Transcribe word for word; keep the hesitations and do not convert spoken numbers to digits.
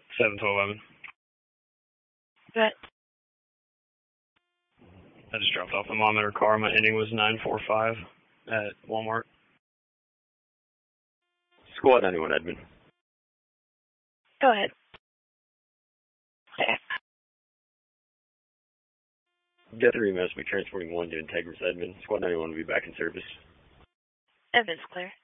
seven twelve Evan. Good. I just dropped off my mom in her car. My ending was nine four five at Walmart. Squad ninety-one, Edmund. Go ahead. Death three must be transporting one to Integris, Edmund. Squad ninety-one will be back in service. Edmund's clear.